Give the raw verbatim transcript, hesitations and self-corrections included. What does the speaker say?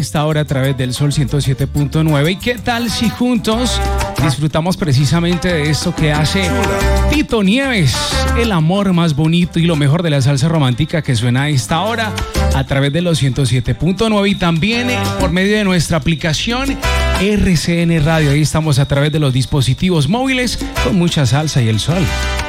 esta hora a través del Sol ciento siete punto nueve. ¿Y qué tal si juntos disfrutamos precisamente de esto que hace Tito Nieves? El amor más bonito y lo mejor de la salsa romántica que suena a esta hora a través de los ciento siete punto nueve y también por medio de nuestra aplicación R C N Radio. Ahí estamos a través de los dispositivos móviles con mucha salsa y el sol.